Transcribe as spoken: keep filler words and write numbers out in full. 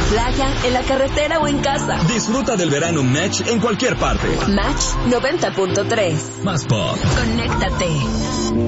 playa, en la carretera o en casa. Disfruta del verano Match en cualquier parte. Match noventa punto tres. Más pop. Conéctate.